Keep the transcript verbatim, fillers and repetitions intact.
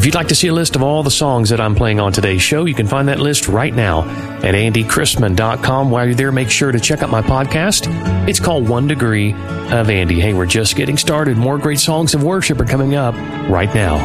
you'd like to see a list of all the songs that I'm playing on today's show, you can find that list right now at andy chrisman dot com. While you're there, make sure to check out my podcast. It's called One Degree of Andy. Hey, we're just getting started. More great songs of worship are coming up right now.